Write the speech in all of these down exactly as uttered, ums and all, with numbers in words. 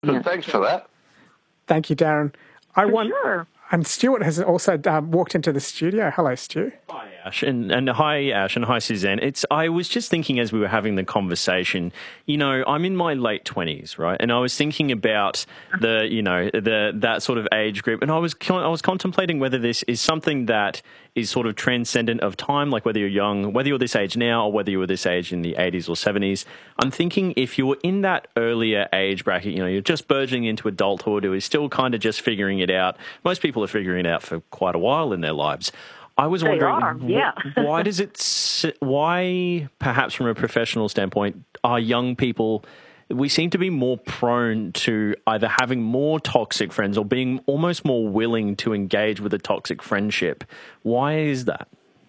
Yeah. Thanks for that. Thank you, Darren. I For want, sure. And Stuart has also um, walked into the studio. Hello, Stu. Hi, Ash, and, and hi, Ash, and hi, Suzanne. It's I was just thinking as we were having the conversation, you know, I'm in my late twenties, right? And I was thinking about the, you know, the that sort of age group, and I was I was contemplating whether this is something that is sort of transcendent of time, like whether you're young, whether you're this age now, or whether you were this age in the eighties or seventies. I'm thinking if you were in that earlier age bracket, you know, you're just burgeoning into adulthood, or is still kind of just figuring it out. Most people are figuring it out for quite a while in their lives. I was wondering, they are, yeah. why does it, why perhaps from a professional standpoint, are young people, we seem to be more prone to either having more toxic friends or being almost more willing to engage with a toxic friendship. Why is that?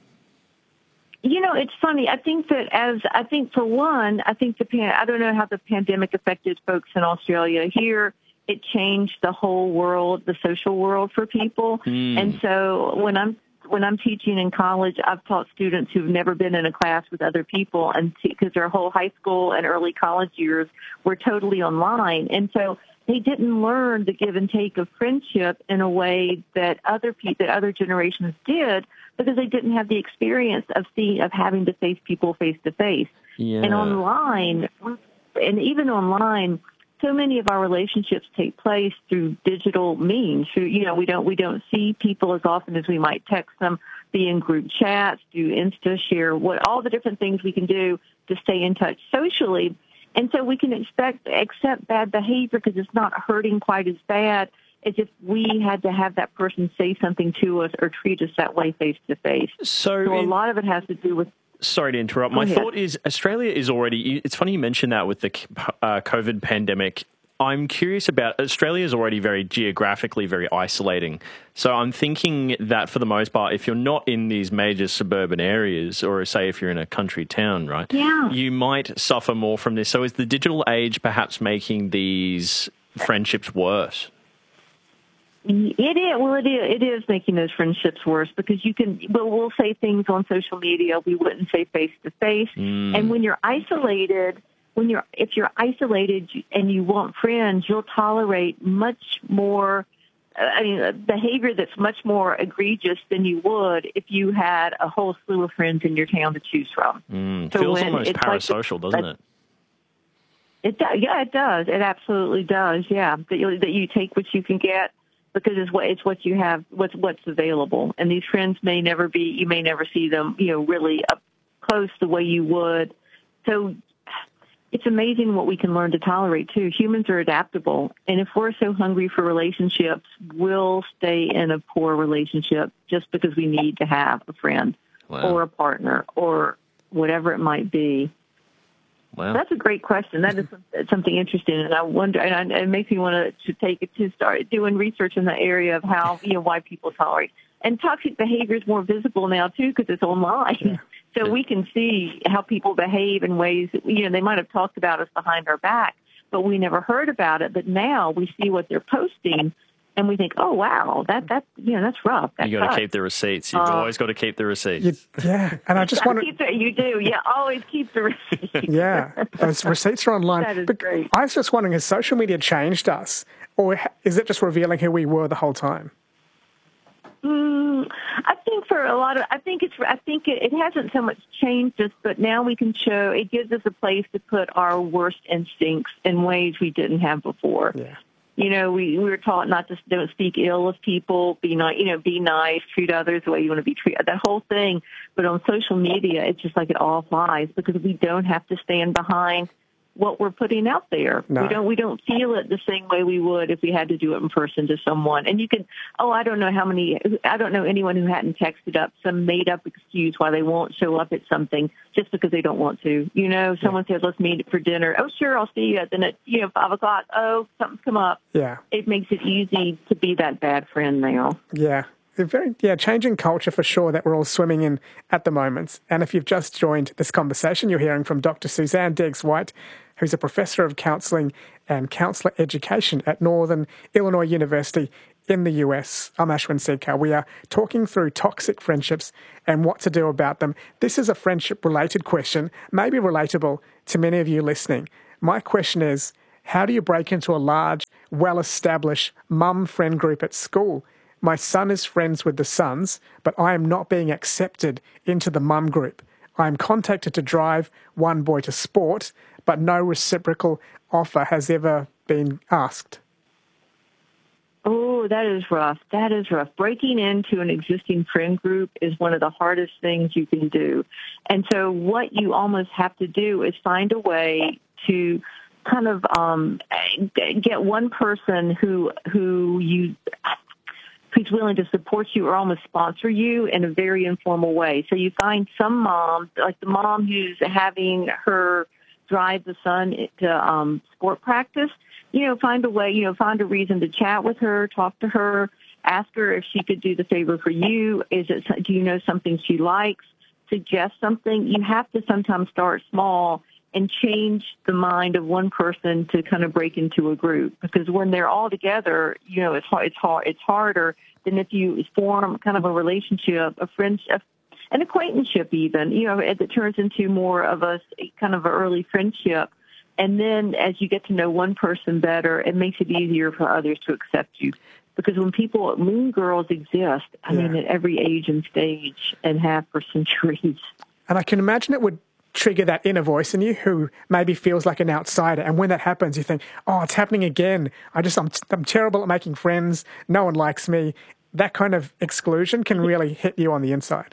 You know, it's funny. I think that as, I think for one, I think the, pan, I don't know how the pandemic affected folks in Australia. Here, it changed the whole world, the social world for people. Mm. And so when I'm when I'm teaching in college, I've taught students who've never been in a class with other people, and because their whole high school and early college years were totally online. And so they didn't learn the give and take of friendship in a way that other people, that other generations did, because they didn't have the experience of seeing, of having to face people face to face. And online, and even online, so many of our relationships take place through digital means. Through, you know, we don't we don't see people as often as we might text them, be in group chats, do Insta share, what all the different things we can do to stay in touch socially. And so we can expect accept bad behavior because it's not hurting quite as bad as if we had to have that person say something to us or treat us that way face to face. So, so a lot of it has to do with. Sorry to interrupt. My thought is Australia is already, it's funny you mention that with the uh, COVID pandemic. I'm curious about, Australia is already very geographically very isolating. So I'm thinking that for the most part, if you're not in these major suburban areas, or say if you're in a country town, right, yeah. you might suffer more from this. So is the digital age perhaps making these friendships worse? It is. Well, it is. It is making those friendships worse because you can. Well, we'll say things on social media we wouldn't say face to face. And when you're isolated, when you're if you're isolated and you want friends, you'll tolerate much more. I mean, behavior that's much more egregious than you would if you had a whole slew of friends in your town to choose from. Mm, so feels almost parasocial, like, doesn't it? It does. Yeah, it does. It absolutely does. Yeah, that you, that you take what you can get. Because it's what it's what you have, what's what's available, and these friends may never be. You may never see them, you know, really up close the way you would. So it's amazing what we can learn to tolerate too. Humans are adaptable, and if we're so hungry for relationships, we'll stay in a poor relationship just because we need to have a friend wow. or a partner or whatever it might be. Wow. That's a great question. That is something interesting, and I wonder, and it makes me want to, to take it to start doing research in the area of how, you know, why people tolerate. And toxic behavior is more visible now too because it's online, yeah. so yeah. we can see how people behave in ways that, you know, they might have talked about us behind our back, but we never heard about it. But now we see what they're posting. And we think, oh, wow, that, that, you know, that's rough. That's you got to keep the receipts. You've uh, always got to keep the receipts. You, yeah, and I just want to... You do, yeah, always keep the receipts. Yeah, those receipts are online. That is but great. I was just wondering, has social media changed us? Or is it just revealing who we were the whole time? Mm, I think for a lot of, I think it's, I think it, it hasn't so much changed us, but now we can show, it gives us a place to put our worst instincts in ways we didn't have before. Yeah. You know, we, we were taught not to don't speak ill of people, be not, you know, be nice, treat others the way you want to be treated, that whole thing. But on social media, it's just like it all flies because we don't have to stand behind what we're putting out there. No. We don't we don't feel it the same way we would if we had to do it in person to someone. And you can, oh, I don't know how many, I don't know anyone who hadn't texted up some made up excuse why they won't show up at something just because they don't want to. You know, someone yeah. says, let's meet for dinner. Oh, sure, I'll see you. Then at, you know, five o'clock, oh, something's come up. Yeah. It makes it easy to be that bad friend now. Yeah. Very, yeah, changing culture for sure that we're all swimming in at the moment. And if you've just joined this conversation, you're hearing from Doctor Suzanne Diggs-White, who's a professor of counselling and counsellor education at Northern Illinois University in the U S. I'm Ashwin Sekhar. We are talking through toxic friendships and what to do about them. This is a friendship-related question, maybe relatable to many of you listening. My question is, How do you break into a large, well-established mum friend group at school? My son is friends with the sons, but I am not being accepted into the mum group. I am contacted to drive one boy to sport, but no reciprocal offer has ever been asked. Oh, that is rough. That is rough. Breaking into an existing friend group is one of the hardest things you can do. And so what you almost have to do is find a way to kind of um, get one person who who you who's willing to support you or almost sponsor you in a very informal way. So you find some mom, like the mom who's having her drive the son to um, sport practice, you know, find a way, you know, find a reason to chat with her, talk to her, ask her if she could do the favor for you. Is it, do you know something she likes? Suggest something. You have to sometimes start small and change the mind of one person to kind of break into a group, because when they're all together, you know, it's hard, it's hard, it's harder than if you form kind of a relationship, a friendship, an acquaintanceship even, you know, that turns into more of a kind of an early friendship. And then as you get to know one person better, it makes it easier for others to accept you. Because when people, mean girls exist, I yeah. mean, at every age and stage and have for centuries. And I can imagine it would trigger that inner voice in you who maybe feels like an outsider. And when that happens, you think, oh, it's happening again. I just, I'm, I'm terrible at making friends. No one likes me. That kind of exclusion can really hit you on the inside.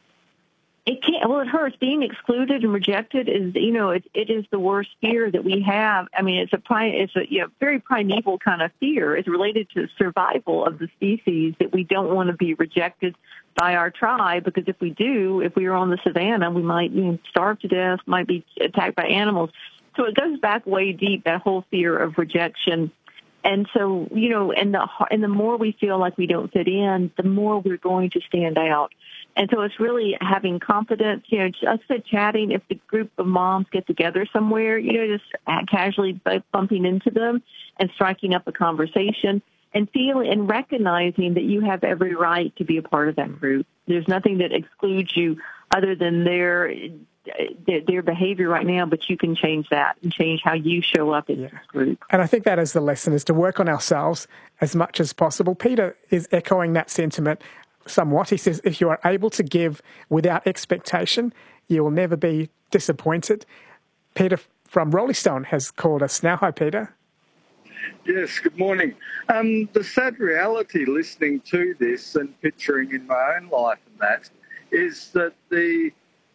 It can't, well, it hurts. Being excluded and rejected is, you know, it, it is the worst fear that we have. I mean, it's a, it's a you know, very primeval kind of fear. It's related to survival of the species, that we don't want to be rejected by our tribe, because if we do, if we were on the savannah, we might, you know, starve to death, might be attacked by animals. So it goes back way deep, that whole fear of rejection. And so, you know, and the and the more we feel like we don't fit in, the more we're going to stand out. And so it's really having confidence, you know, just said chatting. If the group of moms get together somewhere, you know, just casually bumping into them and striking up a conversation and feeling and recognizing that you have every right to be a part of that group. There's nothing that excludes you other than their their, their behavior right now, but you can change that and change how you show up in yeah. this group. And I think that is the lesson, is to work on ourselves as much as possible. Peter is echoing that sentiment somewhat. He says, if you are able to give without expectation, you will never be disappointed. Peter from Rolling Stone has called us now. Hi, Peter. Yes, good morning. Um, the sad reality listening to this and picturing in my own life and that is that the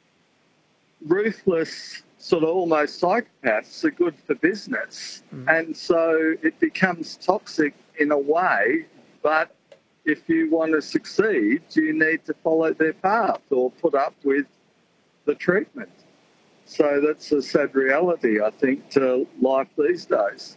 ruthless sort of almost psychopaths are good for business. Mm. And so it becomes toxic in a way, but if you want to succeed, you need to follow their path or put up with the treatment. So that's a sad reality, I think, to life these days.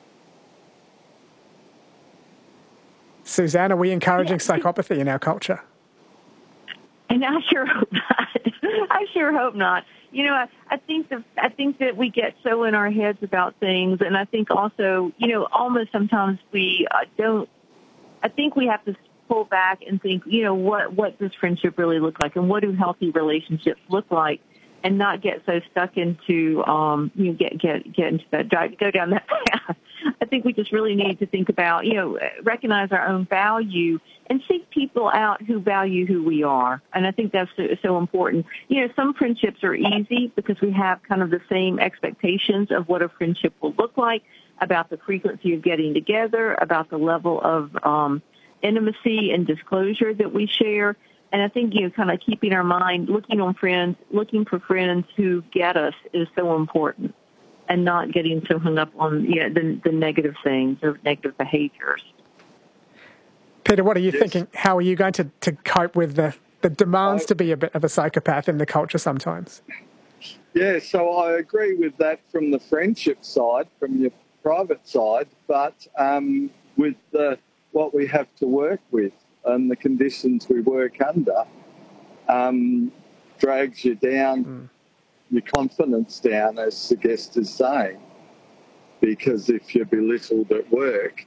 Suzanne, are we encouraging psychopathy in our culture? And I sure hope not. I sure hope not. You know, I, I think that I think that we get so in our heads about things, and I think also, you know, almost sometimes we uh, don't. I think we have to pull back and think, you know, what what does friendship really look like, and what do healthy relationships look like, and not get so stuck into, um, you know, get get get into that, go down that path. I think we just really need to think about, you know, recognize our own value and seek people out who value who we are. And I think that's so, so important. You know, some friendships are easy because we have kind of the same expectations of what a friendship will look like, about the frequency of getting together, about the level of um, intimacy and disclosure that we share. And I think, you know, kind of keeping our mind, looking on friends, looking for friends who get us is so important, and not getting so hung up on, you know, the, the negative things or negative behaviors. Peter, what are you yes. thinking? How are you going to, to cope with the, the demands I, to be a bit of a psychopath in the culture sometimes? Yeah, so I agree with that from the friendship side, from your private side, but um, with the, what we have to work with and the conditions we work under um, drags you down, mm. your confidence down, as the guest is saying, because if you're belittled at work.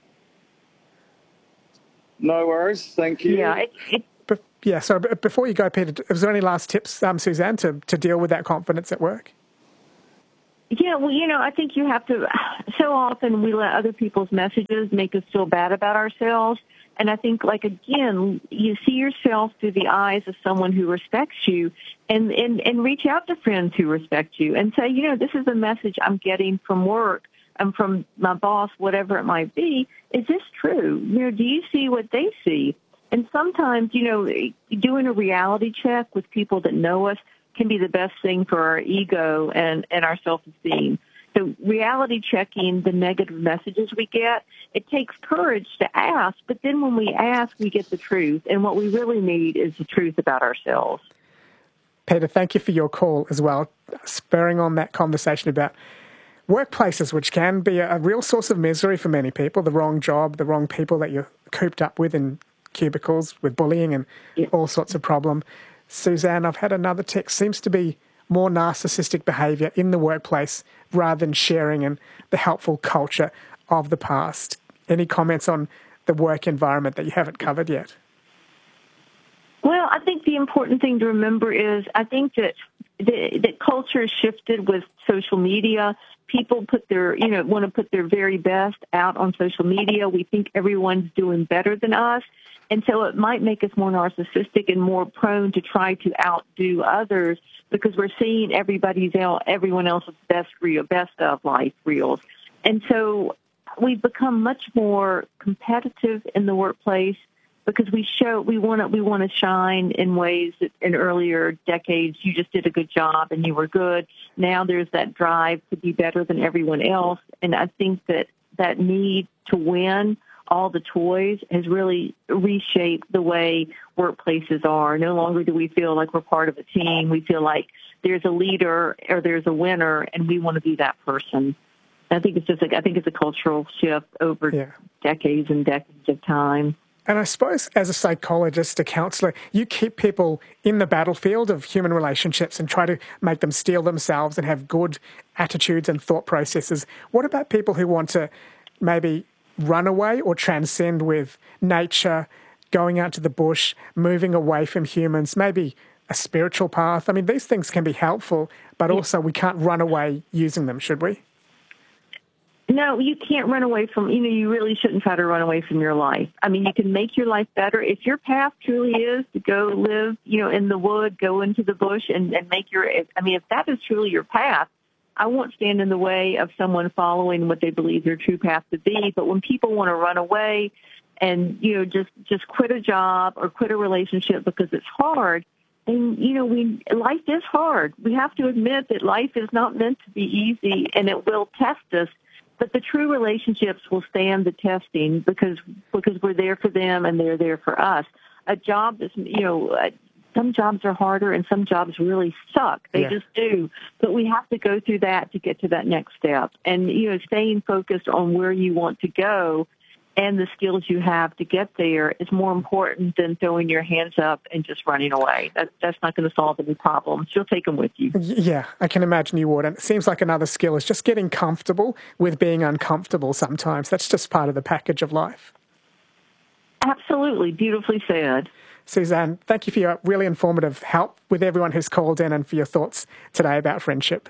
No worries, thank you. Yeah, it, it, Be- yeah. So before you go, Peter, is there any last tips, um, Suzanne, to, to deal with that confidence at work? Yeah, well, you know, I think you have to, so often we let other people's messages make us feel bad about ourselves. And I think, like, again, you see yourself through the eyes of someone who respects you, and, and, and reach out to friends who respect you and say, you know, this is the message I'm getting from work and from my boss, whatever it might be. Is this true? You know, do you see what they see? And sometimes, you know, doing a reality check with people that know us can be the best thing for our ego and, and our self-esteem. So reality checking the negative messages we get, it takes courage to ask, but then when we ask, we get the truth. And what we really need is the truth about ourselves. Peter, thank you for your call as well, spurring on that conversation about workplaces, which can be a real source of misery for many people, the wrong job, the wrong people that you're cooped up with in cubicles with bullying and yeah. all sorts of problem. Suzanne, I've had another text, seems to be more narcissistic behaviour in the workplace rather than sharing and the helpful culture of the past. Any comments on the work environment that you haven't covered yet? Well, I think the important thing to remember is I think that the, that culture has shifted with social media. People put their, you know, want to put their very best out on social media. We think everyone's doing better than us. And so it might make us more narcissistic and more prone to try to outdo others because we're seeing everybody's el- everyone else's best reel, best of life reels. And so we've become much more competitive in the workplace because we show we want to we want to shine in ways that in earlier decades you just did a good job and you were good. Now there's that drive to be better than everyone else, and I think that that need to win all the toys has really reshaped the way workplaces are. No longer do we feel like we're part of a team. We feel like there's a leader or there's a winner, and we want to be that person. I think it's just like I think it's a cultural shift over yeah. decades and decades of time. And I suppose as a psychologist, a counsellor, you keep people in the battlefield of human relationships and try to make them steel themselves and have good attitudes and thought processes. What about people who want to maybe run away or transcend with nature, going out to the bush, moving away from humans, maybe a spiritual path? I mean, these things can be helpful, but also we can't run away using them, should we? No, you can't run away from, you know, you really shouldn't try to run away from your life. I mean, you can make your life better. If your path truly is to go live, you know, in the wood, go into the bush and, and make your, I mean, if that is truly your path, I won't stand in the way of someone following what they believe their true path to be. But when people want to run away and, you know, just, just quit a job or quit a relationship because it's hard, and, you know, we life is hard. We have to admit that life is not meant to be easy, and it will test us. But the true relationships will stand the testing because because we're there for them and they're there for us. A job is, you know, some jobs are harder and some jobs really suck. They yeah. just do. But we have to go through that to get to that next step. And, you know, staying focused on where you want to go and the skills you have to get there is more important than throwing your hands up and just running away. That, that's not going to solve any problems. You'll take them with you. Yeah, I can imagine you would. And it seems like another skill is just getting comfortable with being uncomfortable sometimes. That's just part of the package of life. Absolutely. Beautifully said. Suzanne, thank you for your really informative help with everyone who's called in and for your thoughts today about friendship.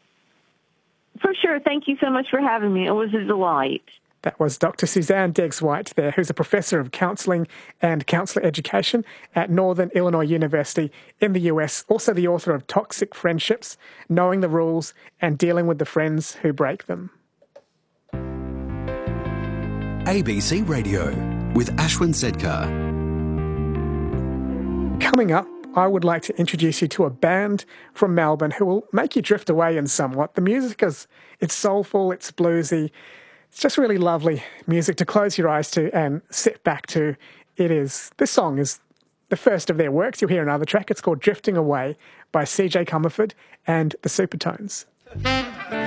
For sure. Thank you so much for having me. It was a delight. That was Doctor Suzanne Deggs-White there, who's a professor of counselling and counsellor education at Northern Illinois University in the U S, also the author of Toxic Friendships, Knowing the Rules and Dealing with the Friends Who Break Them. A B C Radio with Ashwin Sedkar. Coming up, I would like to introduce you to a band from Melbourne who will make you drift away in somewhat. The music is, it's soulful, it's bluesy. It's just really lovely music to close your eyes to and sit back to. It is, this song is the first of their works. You'll hear another track. It's called Drifting Away by C J Comerford and the Supertones.